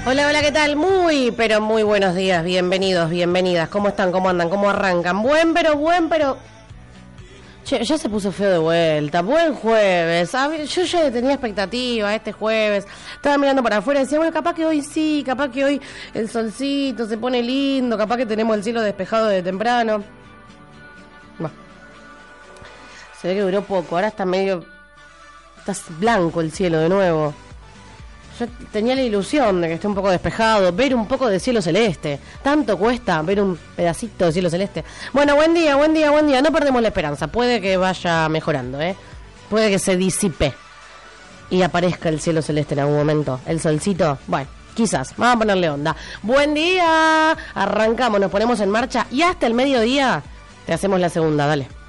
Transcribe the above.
Hola, hola, ¿qué tal? Muy, pero muy buenos días, bienvenidos, bienvenidas. ¿Cómo están? ¿Cómo andan? ¿Cómo arrancan? Buen, pero... Che, ya se puso feo de vuelta. Buen jueves. Yo ya tenía expectativa este jueves. Estaba mirando para afuera y decía, bueno, capaz que hoy sí, capaz que hoy el solcito se pone lindo, capaz que tenemos el cielo despejado de temprano. Bueno, se ve que duró poco, ahora está medio... Está blanco el cielo de nuevo. Yo tenía la ilusión de que esté un poco despejado, ver un poco de cielo celeste. Tanto cuesta ver un pedacito de cielo celeste. Bueno, buen día, buen día, buen día. No perdemos la esperanza. Puede que vaya mejorando, ¿eh? Puede que se disipe y aparezca el cielo celeste en algún momento. El solcito, bueno, quizás. Vamos a ponerle onda. Buen día. Arrancamos, nos ponemos en marcha y hasta el mediodía te hacemos la segunda, dale.